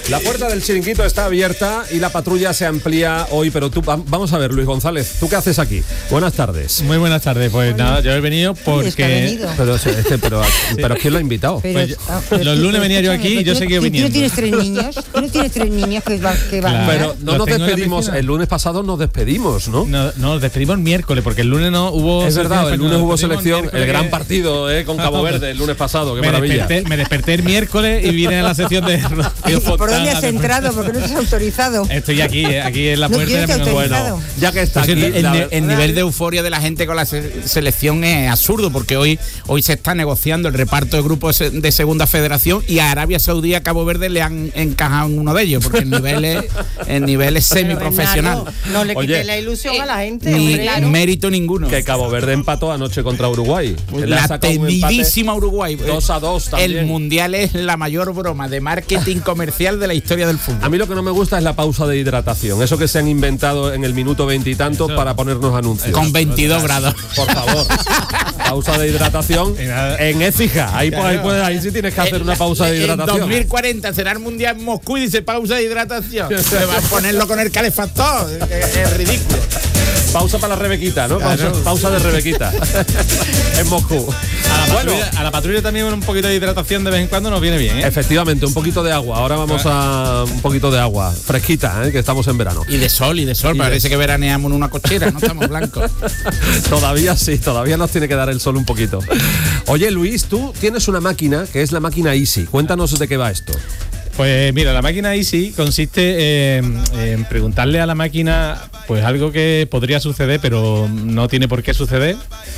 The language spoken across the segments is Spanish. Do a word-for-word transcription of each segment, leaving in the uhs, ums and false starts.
La puerta del chiringuito está abierta y la patrulla se amplía hoy, pero tú, vamos a ver, Luis González, ¿tú qué haces aquí? Buenas tardes. Muy buenas tardes, pues Hola. nada, yo he venido porque... Es que ha venido. Pero, este, pero, sí. pero ¿quién lo ha invitado? Pero, pues yo, ah, pero los tú, lunes venía yo aquí y yo seguía viniendo. ¿Tú no tienes tres niños? ¿Tú no tienes tres niños que van? Que van Claro. Pero no nos despedimos, el lunes pasado nos despedimos, ¿no? No, no, nos despedimos el miércoles, porque el lunes no hubo... Es verdad, el lunes hubo selección, el, el gran partido eh, con Cabo Verde el lunes pasado, qué me maravilla. Desperté, me desperté el miércoles y vine a la sección de... ¿Por dónde has entrado? Porque no te has autorizado. Estoy aquí, eh, aquí en la ¿No puerta. quieres Bueno, ya que está pues aquí... el, la, el, el nivel de euforia de la gente con la se- selección es absurdo, porque hoy, hoy se está negociando el reparto de grupos de segunda federación y a Arabia Saudí y a Cabo Verde le han encajado en uno de ellos, porque el nivel es, el nivel es semiprofesional. No le Oye, quite la ilusión eh, a la gente. Ni Claro. mérito ninguno. que Cabo Verde empató anoche contra Uruguay. Le ha La sacado un empate temidísima Uruguay. dos a dos también. El mundial es la mayor broma de marketing comercial de la historia del fútbol. A mí lo que no me gusta es la pausa de hidratación. Eso que se han inventado en el minuto veintitantos para ponernos anuncios. Con veintidós grados. Por favor. Pausa de hidratación en Écija. Ahí, Claro. ahí, puedes- ahí sí tienes que hacer una pausa de En hidratación. dos mil cuarenta será el mundial en Moscú y dice pausa de hidratación. Se va a ponerlo con el calefactor. Es, es ridículo. Pausa para la Rebequita, ¿no? Pausa, Claro. pausa de Rebequita. En Moscú. A la, Bueno, patrulla, a la patrulla también un poquito de hidratación de vez en cuando nos viene bien, ¿eh? efectivamente, un poquito de agua. Ahora vamos a un poquito de agua fresquita, ¿eh? Que estamos en verano. Y de sol, y de sol. Y de- Parece que veraneamos en una cochera, no estamos blancos. Todavía sí, todavía nos tiene que dar el sol un poquito. Oye, Luis, tú tienes una máquina que es la máquina Easy. Cuéntanos de qué va esto. Pues mira, la máquina Easy consiste en, en preguntarle a la máquina pues algo que podría suceder, pero no tiene por qué suceder.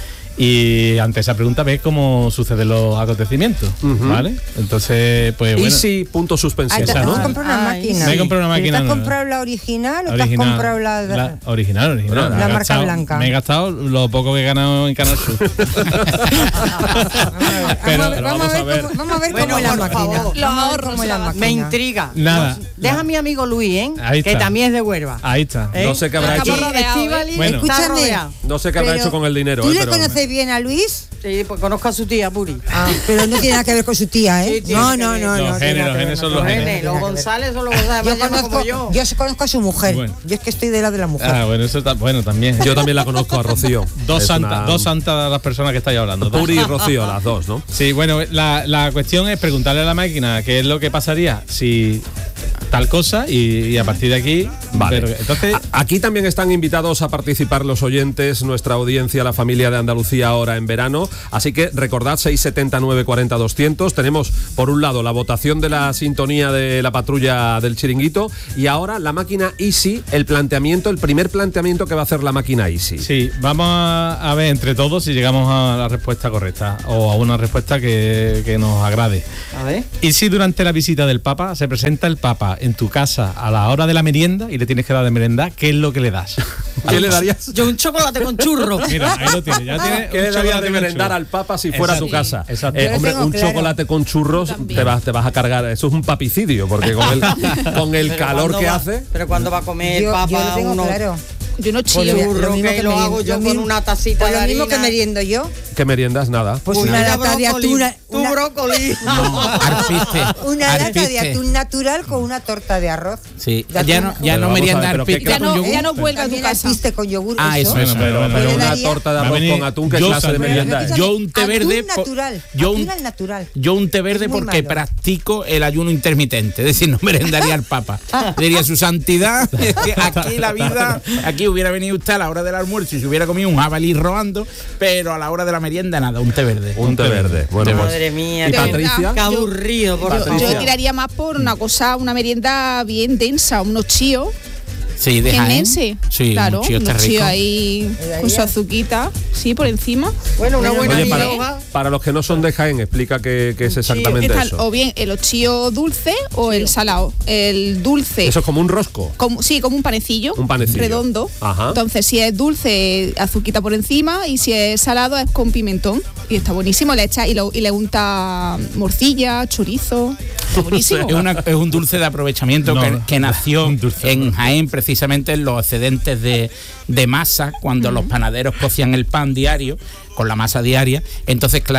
Y ante esa pregunta ves cómo suceden los acontecimientos, Ujú. ¿vale? Entonces, pues bueno. Easy, punto Ah, suspensión, ¿te esa, has ¿no? comprado una Ay, máquina? Me he comprado una ¿Pero máquina ¿Te has nueva. comprado la original o te has Original, comprado la...? la original, original. Bueno, Me he la marca gastado- blanca. Me he gastado lo poco que he ganado en Canal Sur. Pero- vamos a ver, vamos vamos a a ver. ver cómo, vamos a ver Bueno, cómo es la por máquina. favor. Vamos a ver Los cómo es la ahorros, máquina. Me intriga. Nada. Deja a mi amigo Luis, ¿eh? Ahí que está. también es de Huelva. Ahí está. ¿Eh? No sé qué habrá Acabo hecho. rodeado, Estíbaliz ¿eh? Bueno. está Escúchame. rodeado. No sé qué habrá Pero, hecho con el dinero, ¿Tú eh, le pero conoces bien a Luis? Sí, pues conozco a su tía, Puri. Ah, pero no tiene nada que ver con su tía, ¿eh? Sí, tiene no, que no, ver. no, Los no. tiene genes, nada los que ver, genes son no los tiene genes. nada Los que ver. González son los González, Yo más llaman conozco, como yo. yo conozco a su mujer. Bueno. Yo es que estoy de lado de la mujer. Ah, bueno, eso está bueno también. yo también la conozco a Rocío. Dos Es santas, una- dos santas las personas que estáis hablando. Dos. Puri y Rocío, las dos, ¿no? Sí, bueno, la, la cuestión es preguntarle a la máquina qué es lo que pasaría si tal cosa y, y a partir de aquí. Vale. pero- entonces, A- Aquí también están invitados a participar los oyentes, nuestra audiencia, la familia de Andalucía ahora en verano. Así que recordad, seis setenta, nueve cuarenta, doscientos. Tenemos, por un lado, la votación de la sintonía de la patrulla del chiringuito y ahora la máquina Easy, el planteamiento, el primer planteamiento que va a hacer la máquina Easy. sí, vamos a, a ver entre todos si llegamos a la respuesta correcta o a una respuesta que, que nos agrade. A ver. ¿Y si durante la visita del Papa se presenta el Papa en tu casa a la hora de la merienda y le tienes que dar de merendar, qué es lo que le das? ¿Qué le darías? Yo un chocolate con churro. Mira, ahí lo tienes. Ya tienes ¿Qué un le darías chocolate de con merendar churro. al Papa si fuera a tu Exacto. casa? Exacto. Eh, Yo lo hombre, tengo un claro. chocolate con churros También. te vas, te vas a cargar. Eso es un papicidio, porque con el, con el Pero calor cuando que va- hace. Pero cuando va a comer Yo, papa yo lo tengo unos claro. Yo no Pues chillo. lo- churros lo mismo que lo merien- hago yo lo con mismo- una tacita pues de lo mismo harina. que meriendo yo. ¿Qué meriendas? Nada. Pues Uy, una mira, lata de brócoli, atún. Tu Una, brócoli. No, arpiste. una lata de arpiste. atún natural con una torta de arroz. Sí, De ya atún. no, ya Pero no vamos a merienda ver, pero qué arpiste Ya con no, yogur. ya no cuelga en tu También casa. alpiste con yogur. Ah, eso, Bueno, pero, bueno, Pero le una daría- torta de Va a arroz venir- con atún, ¿qué yo clase de también- merienda es? Yo un té Atún verde por- natural. yo atún un- al natural. Yo un té verde Es muy porque malo. practico el ayuno intermitente, es decir, no merendaría al Papa. Diría su santidad, es que aquí la vida, aquí hubiera venido usted a la hora del almuerzo y se hubiera comido un jabalí robando, pero a la hora de la merienda nada, un té verde. Un té verde. Bueno, pues. Madre mía. ¿Y qué- Patricia? Qué aburrido, por Yo, favor. yo tiraría más por una cosa, una merienda bien densa, unos chíos. Sí, de Jaén. Jiennense. Sí, claro, un chío está unos rico. chíos ahí con su azuquita, sí, por encima. Bueno, una buena Oye, para, milhoja. para los que no son de Jaén, explica qué, qué es exactamente Están eso. o bien el ochío dulce o el salado. El dulce. Eso es como un rosco. Como, sí, como un panecillo, Un panecillo. redondo. Ajá. Entonces, si es dulce, azuquita por encima, y si es salado, es con pimentón. Y está buenísimo. Le echa y, lo- y le unta morcilla, chorizo. Está buenísimo. Es, una- es un dulce de aprovechamiento No, que, no. que nació Un dulce, en no. Jaén precisamente en los excedentes de, de masa, cuando los panaderos cocían el pan diario, con la masa diaria. Entonces, claro,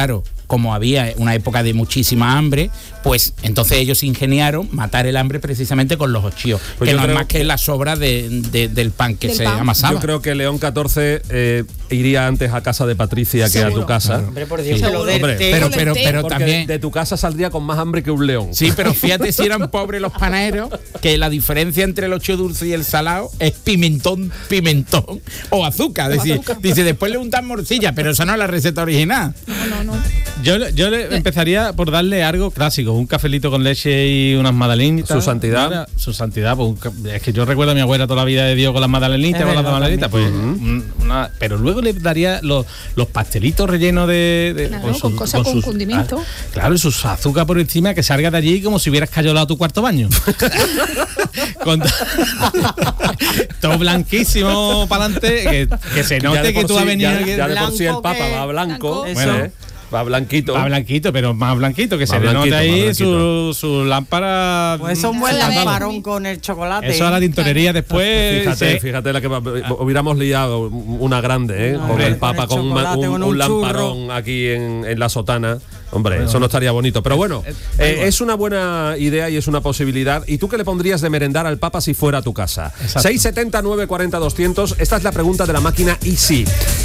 como había una época de muchísima hambre, pues entonces ellos ingeniaron matar el hambre precisamente con los ochíos, Pues que yo no es creo- más que la sobra de, de- del pan que Del se pan. amasaba. Yo creo que León catorce eh, iría antes a casa de Patricia que a Seguro. tu casa. Hombre, por Dios, Sí. que lo del Hombre, té- pero, Con pero, el té. pero Porque también... de, de tu casa saldría con más hambre que un león. Sí, pero fíjate si eran pobres los panaderos, que la diferencia entre el ocho dulce y el salado es pimentón, pimentón o azúcar. Es decir, dice, después le untan morcilla, pero esa no es la receta original. No, no, no. Yo, le- yo le empezaría por darle algo clásico, un cafelito con leche y unas magdalenitas. Su santidad. Mira, Su santidad, pues, un ca- es que yo recuerdo a mi abuela toda la vida de Dios con las magdalenitas, Es con las verdad, magdalenitas, pues, un- una- pero luego le daría los, los pastelitos rellenos de, de- Claro, con cosas con sus- condimento. ah, claro, y sus azúcar por encima, que salga de allí como si hubieras cayolado tu cuarto baño. Con to- todo blanquísimo para adelante, que, que se Ya note de que por tú sí- has venido ya, aquí- ya de por sí el blanco Papa que- va blanco, blanco. ¿eh? Eso. Va blanquito. Va blanquito, pero más blanquito, que Más se le blanquito, note más ahí blanquito. su, su lámpara. Pues eso es un buen Claro. lamparón con el chocolate. Eso a la tintorería después. Fíjate, se- fíjate la que va- hubiéramos liado una grande, ¿eh? No, con hombre, el Papa con con, el un, chocolate, un- con un un lamparón aquí en, en la sotana. Hombre, eso no estaría bonito. Pero bueno, eh, es una buena idea y es una posibilidad. ¿Y tú qué le pondrías de merendar al Papa si fuera a tu casa? Exacto. seis setenta, nueve cuarenta, doscientos. Esta es la pregunta de la máquina Easy.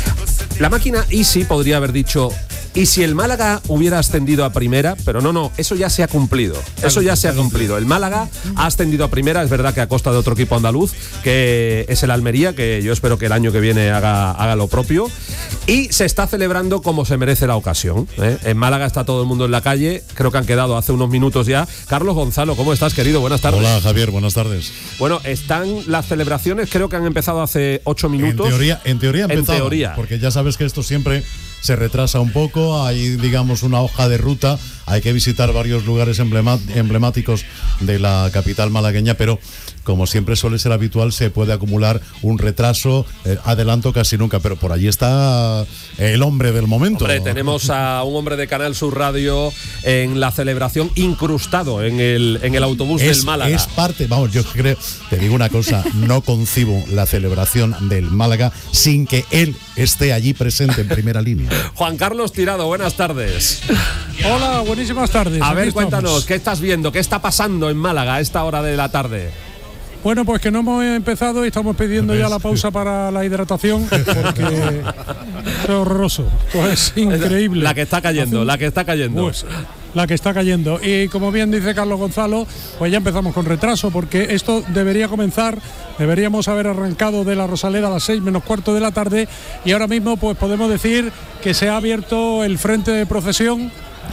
La máquina Easy podría haber dicho, ¿y si el Málaga hubiera ascendido a primera? Pero no, no, eso ya se ha cumplido. Eso ya se ha cumplido. El Málaga ha ascendido a primera, es verdad que a costa de otro equipo andaluz, que es el Almería, que yo espero que el año que viene haga, haga lo propio. Y se está celebrando como se merece la ocasión, ¿eh? En Málaga está todo el mundo en la calle, creo que han quedado hace unos minutos ya. Carlos Gonzalo, ¿cómo estás, querido? Buenas tardes. Hola Javier, buenas tardes. Bueno, están las celebraciones, creo que han empezado hace ocho minutos. En teoría, en teoría En empezaban, teoría. porque ya sabes que esto siempre se retrasa un poco, hay digamos una hoja de ruta, hay que visitar varios lugares emblema- emblemáticos de la capital malagueña, pero como siempre suele ser habitual, se puede acumular un retraso, eh, adelanto casi nunca, pero por allí está el hombre del momento. Hombre, tenemos a un hombre de Canal Sur Radio en la celebración incrustado en el, en el autobús es, del Málaga. es parte, vamos, yo creo, te digo una cosa, no concibo la celebración del Málaga sin que él esté allí presente en primera línea. Juan Carlos Tirado, buenas tardes. Hola, buenísimas tardes. A Aquí ver, estamos. cuéntanos, ¿qué estás viendo? ¿Qué está pasando en Málaga a esta hora de la tarde? Bueno, pues que no hemos empezado y estamos pidiendo ya la pausa para la hidratación porque es horroroso. Pues es increíble. La que está cayendo, Hace un- la que está cayendo. Pues, la que está cayendo. Y como bien dice Carlos Gonzalo, pues ya empezamos con retraso porque esto debería comenzar, deberíamos haber arrancado de la Rosaleda a las seis menos cuarto de la tarde y ahora mismo pues podemos decir que se ha abierto el frente de procesión.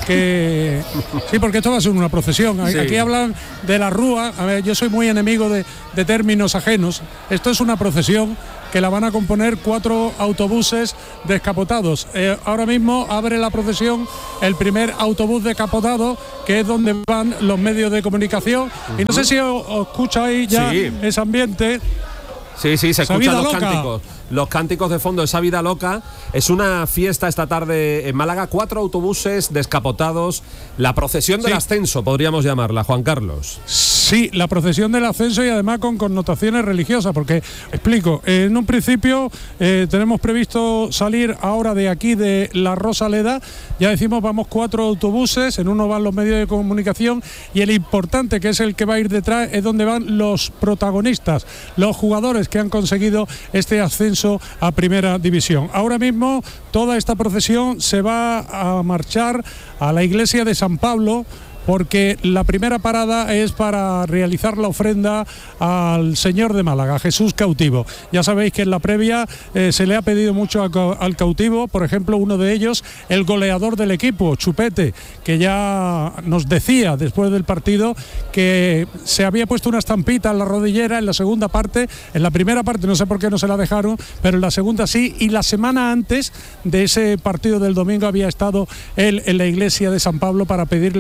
Que sí, porque esto va a ser una procesión. Sí. Aquí hablan de la rúa. A ver, yo soy muy enemigo de, de términos ajenos. Esto es una procesión que la van a componer cuatro autobuses descapotados. Eh, ahora mismo abre la procesión el primer autobús descapotado, que es donde van los medios de comunicación. Y no sé si os, os escucháis ya Sí. ese ambiente. Sí, sí, se Esa escuchan vida los loca. cánticos. Los cánticos de fondo, esa vida loca. Es una fiesta esta tarde en Málaga. Cuatro autobuses descapotados. La procesión del Sí. ascenso, podríamos llamarla, Juan Carlos. Sí, la procesión del ascenso y además con connotaciones religiosas, porque, explico, eh, en un principio eh, tenemos previsto salir ahora de aquí de la Rosaleda, ya decimos vamos cuatro autobuses, en uno van los medios de comunicación y el importante, que es el que va a ir detrás, es donde van los protagonistas, los jugadores que han conseguido este ascenso a Primera División. Ahora mismo toda esta procesión se va a marchar a la iglesia de San Pablo, porque la primera parada es para realizar la ofrenda al Señor de Málaga, Jesús cautivo. Ya sabéis que en la previa eh, se le ha pedido mucho a, al cautivo, por ejemplo, uno de ellos, el goleador del equipo, Chupete, que ya nos decía después del partido que se había puesto una estampita en la rodillera en la segunda parte, en la primera parte no sé por qué no se la dejaron, pero en la segunda sí, y la semana antes de ese partido del domingo había estado él en la iglesia de San Pablo para pedirle al cautivo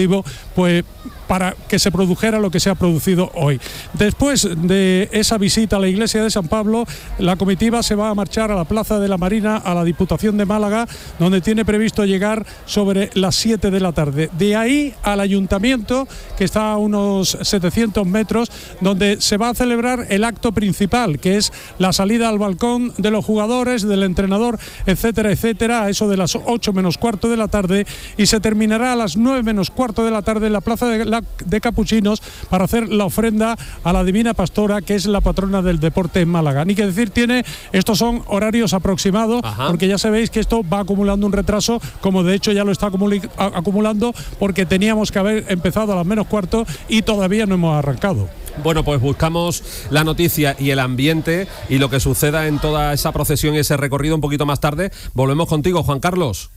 motivo, pues para que se produjera lo que se ha producido hoy. Después de esa visita a la iglesia de San Pablo, la comitiva se va a marchar a la Plaza de la Marina, a la Diputación de Málaga, donde tiene previsto llegar sobre las siete de la tarde. De ahí al ayuntamiento, que está a unos setecientos metros, donde se va a celebrar el acto principal, que es la salida al balcón de los jugadores, del entrenador, etcétera, etcétera, a eso de las ocho menos cuarto de la tarde, y se terminará a las nueve menos cuarto de la tarde en la Plaza de la de Capuchinos para hacer la ofrenda a la Divina Pastora, que es la patrona del deporte en Málaga. Ni que decir tiene, estos son horarios aproximados. Ajá. Porque ya sabéis que esto va acumulando un retraso, como de hecho ya lo está acumulando, porque teníamos que haber empezado a las menos cuarto y todavía no hemos arrancado. Bueno, pues buscamos la noticia y el ambiente y lo que suceda en toda esa procesión y ese recorrido un poquito más tarde. Volvemos contigo, Juan Carlos.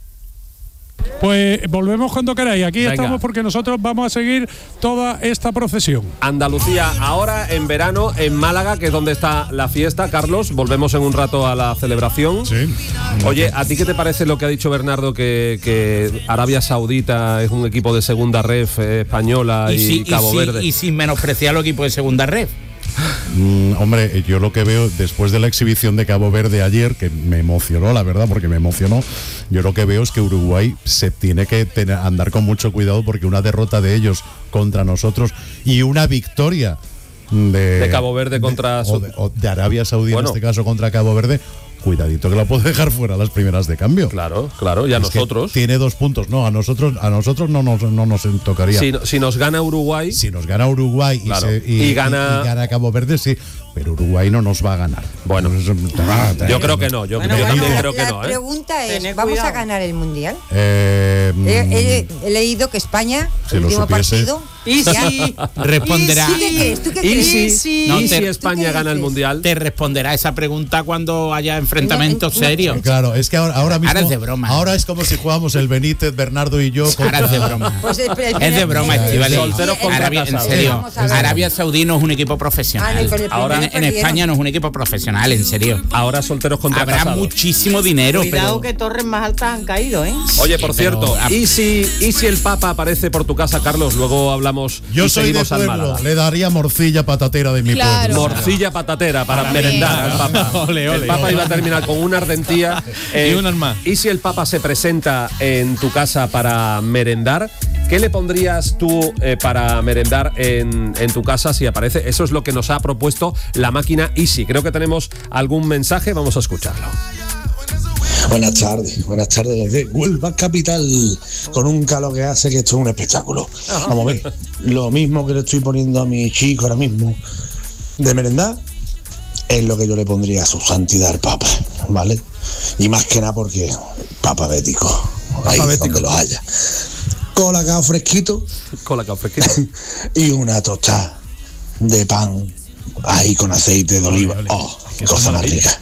Pues volvemos cuando queráis. Aquí Venga. Estamos porque nosotros vamos a seguir toda esta procesión. Andalucía ahora en verano en Málaga, que es donde está la fiesta. Carlos, volvemos en un rato a la celebración. Sí. Oye, ¿a ti qué te parece lo que ha dicho Bernardo, que, que Arabia Saudita es un equipo de segunda ref eh, española y, y, si, Cabo y, si, Verde? y sin menospreciar los equipos de segunda ref. Mm, hombre, yo lo que veo después de la exhibición de Cabo Verde ayer, que me emocionó, la verdad, porque me emocionó, yo lo que veo es que Uruguay se tiene que tener, andar con mucho cuidado, porque una derrota de ellos contra nosotros y una victoria de, de Cabo Verde contra de, o de, o de Arabia Saudí, bueno, en este caso contra Cabo Verde, cuidadito que la puede dejar fuera las primeras de cambio. Claro, claro, y a es nosotros. Tiene dos puntos, no, a nosotros, a nosotros no nos, no nos tocaría. Si, si nos gana Uruguay. Si nos gana Uruguay y, claro, se, y, y gana y, y gana Cabo Verde, sí, pero Uruguay no nos va a ganar. Bueno, yo creo que no, yo, Bueno, yo bueno, también la, creo que la no. ¿eh? pregunta es, Tener ¿vamos cuidado. a ganar el Mundial? Eh, He, he- he leído que España, Si el lo último supiese. partido, Y ya- sí. Responderá. ¿Tú qué crees? ¿Tú qué ¿Y crees? si, sí. y No, si te- España ¿tú qué gana el dices? Mundial? Te responderá esa pregunta cuando haya enfrentamientos No, no, serios. Claro, es que ahora, ahora mismo. Ahora es de broma. Ahora es como si jugamos el Benítez, Bernardo y yo. Ahora es de broma. Pues el- el- Es de broma, el- Estivali. Solteros contra Arabia, en casados. serio. Vamos a ver. Arabia Saudí no es un equipo profesional. Ah, no, con el Ahora- primero en, en perdieron. España no es un equipo profesional, en serio. Ahora solteros contra Habrá casados. muchísimo dinero, Cuidado pero que torres más altas han caído, ¿eh? Oye, por pero- cierto, ah, ¿y si, ¿y si el Papa aparece por tu casa, Carlos? Luego hablamos Yo y soy de seguimos al pueblo, Málaga. le daría morcilla patatera de mi Claro. pueblo. Morcilla patatera para Para merendar mí. al Papa. Ole, ole. El Papa iba a terminar con una ardentía. Y unas más. ¿Y si el Papa se presenta en tu casa para merendar? ¿Qué le pondrías tú eh, para merendar en, en tu casa si aparece? Eso es lo que nos ha propuesto la máquina Easy. Creo que tenemos algún mensaje, vamos a escucharlo. Buenas tardes, buenas tardes desde Huelva Capital, con un calor que hace que esto es un espectáculo. Vamos a ver, lo mismo que le estoy poniendo a mi chico ahora mismo de merendar, es lo que yo le pondría a su santidad el Papa, ¿vale? Y más que nada porque Papa bético, ahí Papa bético. donde los haya. Colacao fresquito Colacao fresquito. y una tostada de pan ahí con aceite de oliva. Oh, qué cosa más rica.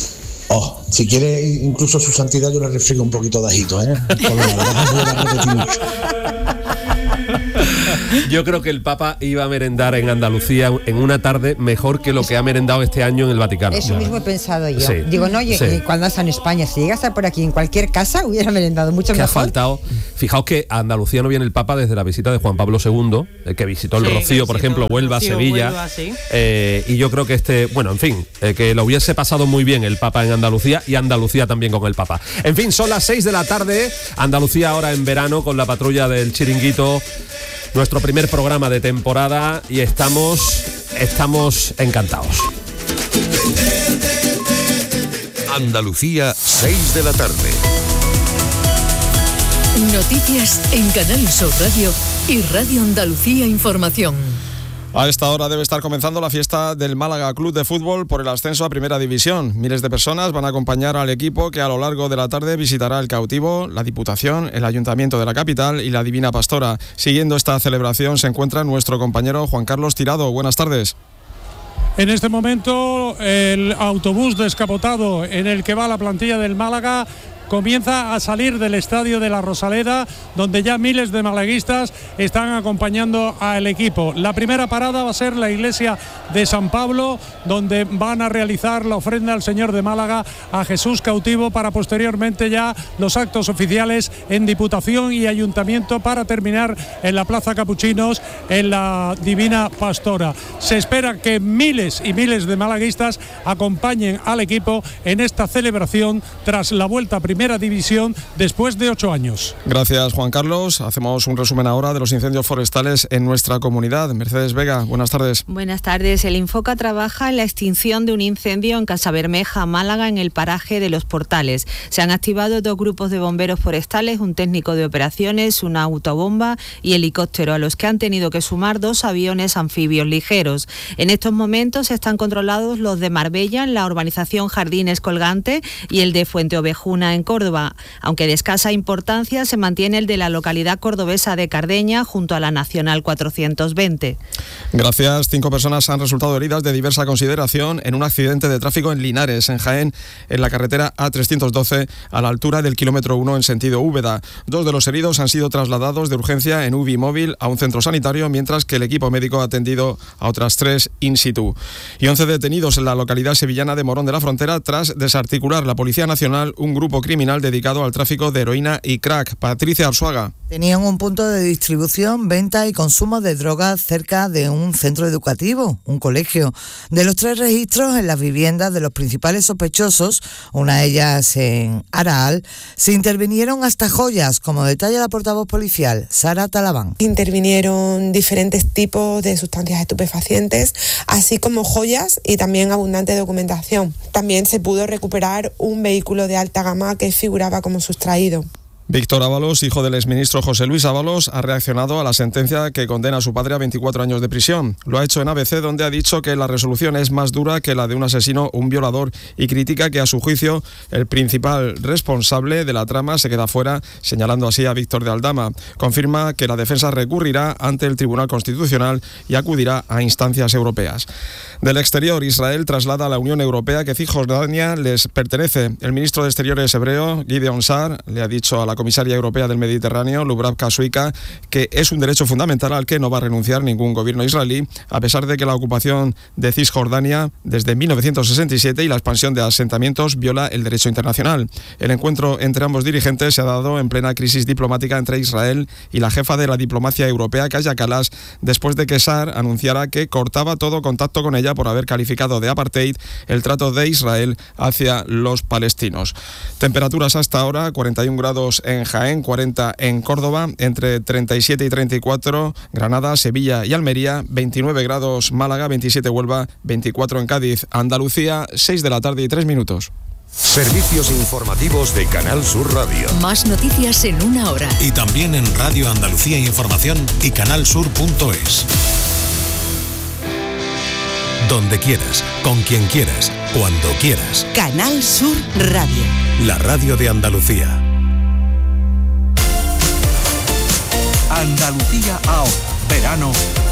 Oh, si quiere incluso su santidad yo le refriego un poquito de ajito, ¿eh? Con la verdad que voy a repetir mucho. Yo creo que el Papa iba a merendar en Andalucía en una tarde mejor que lo que ha merendado este año en el Vaticano. Eso mismo he pensado yo. Sí. Digo, no, oye, Sí. eh, cuando estás en España, si llegas a estar por aquí en cualquier casa, hubiera merendado mucho Que ha mejor. faltado. Fijaos que a Andalucía no viene el Papa desde la visita de Juan Pablo segundo, eh, que visitó el Sí, que Rocío, por visitó ejemplo, el Huelva, Rocío, Sevilla. Huelva, sí. Eh, y yo creo que este, bueno, en fin, eh, que lo hubiese pasado muy bien el Papa en Andalucía y Andalucía también con el Papa. En fin, son las seis de la tarde, Andalucía ahora en verano con la patrulla del Chiringuito, nuestro primer programa de temporada y estamos, estamos encantados. Andalucía, seis de la tarde. Noticias en Canal Sur Radio y Radio Andalucía Información. A esta hora debe estar comenzando la fiesta del Málaga Club de Fútbol por el ascenso a Primera División. Miles de personas van a acompañar al equipo que a lo largo de la tarde visitará el Cautivo, la Diputación, el Ayuntamiento de la capital y la Divina Pastora. Siguiendo esta celebración se encuentra nuestro compañero Juan Carlos Tirado. Buenas tardes. En este momento el autobús descapotado en el que va la plantilla del Málaga comienza a salir del estadio de la Rosaleda, donde ya miles de malaguistas están acompañando al equipo. La primera parada va a ser la iglesia de San Pablo, donde van a realizar la ofrenda al Señor de Málaga, a Jesús cautivo, para posteriormente ya los actos oficiales en Diputación y Ayuntamiento, para terminar en la Plaza Capuchinos, en la Divina Pastora. Se espera que miles y miles de malaguistas acompañen al equipo en esta celebración tras la vuelta a Primera División después de ocho años. Gracias, Juan Carlos. Hacemos un resumen ahora de los incendios forestales en nuestra comunidad. Mercedes Vega, buenas tardes. Buenas tardes. El Infoca trabaja en la extinción de un incendio en Casabermeja, Málaga, en el paraje de Los Portales. Se han activado dos grupos de bomberos forestales, un técnico de operaciones, una autobomba y helicóptero, a los que han tenido que sumar dos aviones anfibios ligeros. En estos momentos están controlados los de Marbella, en la urbanización Jardines Colgante, y el de Fuente Ovejuna, en Córdoba. Aunque de escasa importancia, se mantiene el de la localidad cordobesa de Cardeña, junto a la Nacional cuatrocientos veinte. Gracias. Cinco personas han resultado heridas de diversa consideración en un accidente de tráfico en Linares, en Jaén, en la carretera A trescientos doce, a la altura del kilómetro uno en sentido Úbeda. Dos de los heridos han sido trasladados de urgencia en U B I móvil a un centro sanitario, mientras que el equipo médico ha atendido a otras tres in situ. Y once detenidos en la localidad sevillana de Morón de la Frontera tras desarticular la Policía Nacional un grupo criminal dedicado al tráfico de heroína y crack. Patricia Arzuaga. Tenían un punto de distribución, venta y consumo de drogas cerca de un centro educativo, un colegio. De los tres registros en las viviendas de los principales sospechosos, una de ellas en Araal, se intervinieron hasta joyas, como detalla la portavoz policial, Sara Talabán. Intervinieron diferentes tipos de sustancias estupefacientes, así como joyas y también abundante documentación. También se pudo recuperar un vehículo de alta gama que figuraba como sustraído. Víctor Ábalos, hijo del exministro José Luis Ábalos, ha reaccionado a la sentencia que condena a su padre a veinticuatro años de prisión. Lo ha hecho en A B C, donde ha dicho que la resolución es más dura que la de un asesino o un violador, y critica que, a su juicio, el principal responsable de la trama se queda fuera, señalando así a Víctor de Aldama. Confirma que la defensa recurrirá ante el Tribunal Constitucional y acudirá a instancias europeas. Del exterior, Israel traslada a la Unión Europea que Cisjordania les pertenece. El ministro de Exteriores hebreo, Gideon Sa'ar, le ha dicho a la comisaria europea del Mediterráneo, Lubravka Suica, que es un derecho fundamental al que no va a renunciar ningún gobierno israelí, a pesar de que la ocupación de Cisjordania desde mil novecientos sesenta y siete y la expansión de asentamientos viola el derecho internacional. El encuentro entre ambos dirigentes se ha dado en plena crisis diplomática entre Israel y la jefa de la diplomacia europea, Kaja Kallas, después de que Sa'ar anunciara que cortaba todo contacto con ella por haber calificado de apartheid el trato de Israel hacia los palestinos. Temperaturas hasta ahora: cuarenta y un grados en Jaén, cuarenta en Córdoba, entre treinta y siete y treinta y cuatro Granada, Sevilla y Almería, veintinueve grados Málaga, veintisiete Huelva, veinticuatro en Cádiz. Andalucía, seis de la tarde y tres minutos. Servicios informativos de Canal Sur Radio. Más noticias en una hora. Y también en Radio Andalucía Información y canalsur punto es. Donde quieras, con quien quieras, cuando quieras. Canal Sur Radio. La radio de Andalucía. Andalucía ahora. Verano